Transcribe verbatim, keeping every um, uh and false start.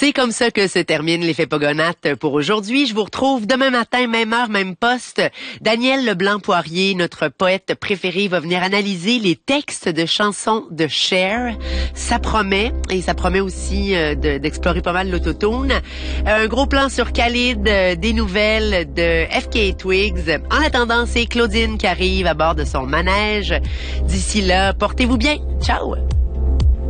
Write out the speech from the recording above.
C'est comme ça que se termine l'effet Pogonates pour aujourd'hui. Je vous retrouve demain matin, même heure, même poste. Daniel Leblanc-Poirier, notre poète préféré, va venir analyser les textes de chansons de Cher. Ça promet, et ça promet aussi euh, de, d'explorer pas mal l'autotune. Euh, un gros plan sur Khalid, euh, des nouvelles de F K Twigs. En attendant, c'est Claudine qui arrive à bord de son manège. D'ici là, portez-vous bien. Ciao!